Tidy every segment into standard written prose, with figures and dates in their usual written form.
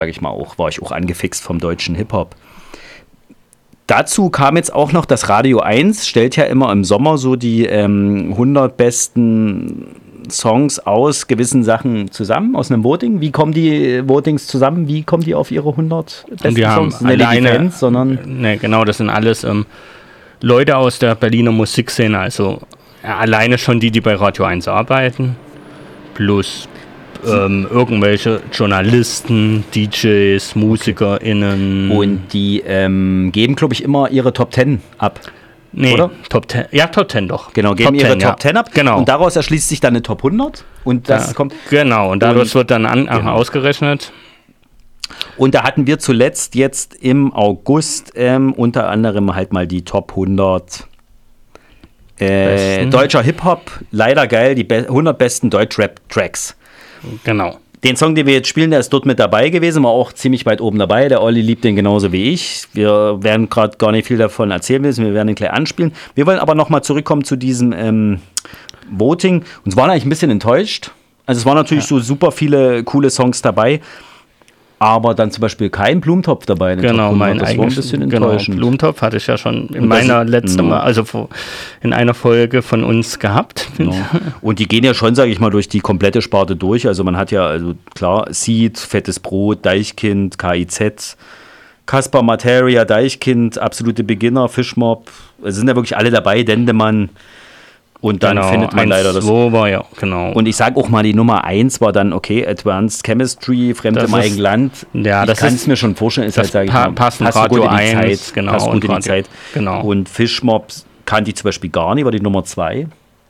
sage ich mal auch, war ich auch angefixt vom deutschen Hip-Hop. Dazu kam jetzt auch noch, das Radio 1 stellt ja immer im Sommer so die 100 besten Songs aus gewissen Sachen zusammen, aus einem Voting. Wie kommen die Votings zusammen? Wie kommen die auf ihre 100 besten die Songs? Haben Nicht die Fans, sondern... Ne, genau, das sind alles Leute aus der Berliner Musikszene, also alleine schon die bei Radio 1 arbeiten, plus irgendwelche Journalisten, DJs, MusikerInnen. Und die geben, glaube ich, immer ihre Top 10 ab. Nee, oder? Top 10. Ja, Top 10 doch. Genau, geben Top ihre 10, Top 10 ab. Genau. Und daraus erschließt sich dann eine Top 100. Und das kommt. Genau, und dadurch wird dann ausgerechnet. Und da hatten wir zuletzt jetzt im August unter anderem halt mal die Top 100 deutscher Hip-Hop. Leider geil, die 100 besten Deutsch-Rap-Tracks. Genau. Den Song, den wir jetzt spielen, der ist dort mit dabei gewesen, war auch ziemlich weit oben dabei. Der Olli liebt den genauso wie ich. Wir werden gerade gar nicht viel davon erzählen müssen, wir werden ihn gleich anspielen. Wir wollen aber nochmal zurückkommen zu diesem Voting. Uns waren eigentlich ein bisschen enttäuscht. Also es waren natürlich so super viele coole Songs dabei, aber dann zum Beispiel kein Blumentopf dabei. Genau, mein das war ein bisschen enttäuschend. Blumentopf hatte ich ja schon in meiner letzten Mal, also in einer Folge von uns gehabt. Genau. Und die gehen ja schon, sage ich mal, durch die komplette Sparte durch. Also man hat ja, also klar, Seed, Fettes Brot, Deichkind, KIZ, Caspar Materia, Deichkind, Absolute Beginner, Fischmob. Es sind ja wirklich alle dabei, Dendemann. Und dann findet man leider das. War, ja, genau. Und ich sage auch mal, die Nummer 1 war dann, okay, Advanced Chemistry, Fremde im eigenen Land. Ja, ich kann es mir schon vorstellen, ist halt, sage ich mal, passt Radio 1, Zeit, genau. Passt gut in die Zeit. Genau. Und Fischmob kannte ich zum Beispiel gar nicht, war die Nummer 2.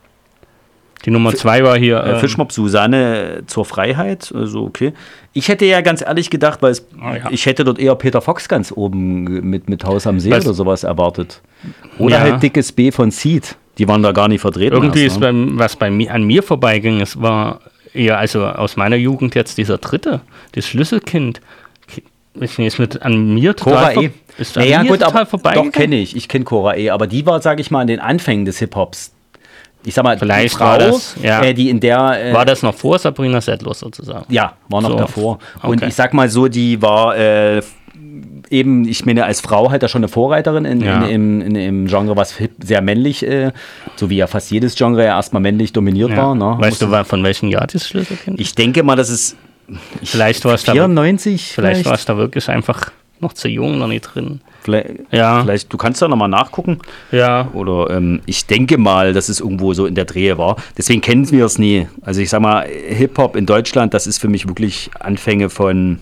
Die Nummer 2 war hier. Fischmob Susanne zur Freiheit, also okay. Ich hätte ja ganz ehrlich gedacht, weil ich hätte dort eher Peter Fox ganz oben mit Haus am See oder sowas erwartet. Oder halt Dickes B von Seed. Die waren da gar nicht vertreten. Irgendwie ist was bei mir an mir vorbeiging, es war eher, also aus meiner Jugend jetzt dieser dritte, das Schlüsselkind. Ist mit an mir total Cora E. Ist an mir total vorbeigegangen. Doch, kenne ich. Ich kenne Cora E. Aber die war, sage ich mal, an den Anfängen des Hip-Hops. Ich sag mal, vielleicht die Frau, war das, die in der... war das noch vor Sabrina Settler sozusagen? Ja, war noch davor. Okay. Und ich sag mal so, die war... eben, ich meine, als Frau halt da schon eine Vorreiterin im Genre, was sehr männlich, so wie ja fast jedes Genre ja erstmal männlich dominiert war. Ne? Weißt du, von welchem Jahr das Schlüsselkind? Ich denke mal, das ist vielleicht war es 94. Vielleicht war es da wirklich einfach noch zu jung, noch nicht drin. Vielleicht, du kannst da nochmal nachgucken. Ja. Oder ich denke mal, dass es irgendwo so in der Drehe war. Deswegen kennen wir es nie. Also ich sag mal, Hip-Hop in Deutschland, das ist für mich wirklich Anfänge von...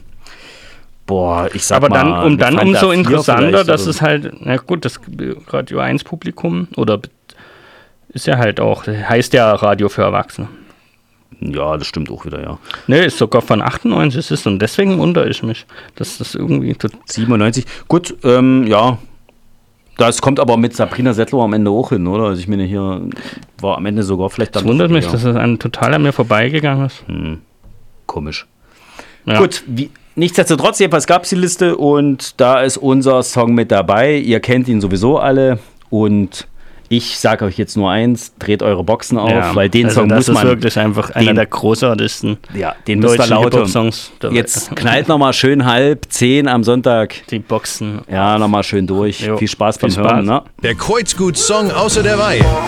ich sag aber mal, dann umso interessanter, dass oder? Es halt, na gut, das Radio 1 Publikum oder ist ja halt auch, heißt ja Radio für Erwachsene. Ja, das stimmt auch wieder, ja. Ne, ist sogar von 98 ist und deswegen wundere ich mich, dass das irgendwie... 97, gut, ja. Das kommt aber mit Sabrina Settler am Ende auch hin, oder? Also ich meine, hier war am Ende sogar vielleicht dann... Es wundert mich, dass es total an mir vorbeigegangen ist. Komisch. Ja. Gut, nichtsdestotrotz, jedenfalls gab es die Liste und da ist unser Song mit dabei. Ihr kennt ihn sowieso alle und ich sage euch jetzt nur eins, dreht eure Boxen auf, weil den Song muss man... Das ist wirklich einfach einer der großartigsten den müsst ihr lauter. Songs. Jetzt knallt nochmal schön 9:30 am Sonntag. Die Boxen. Ja, nochmal schön durch. Viel Spaß beim Hören. Ne? Der Kreuzgut-Song außer der Reihe.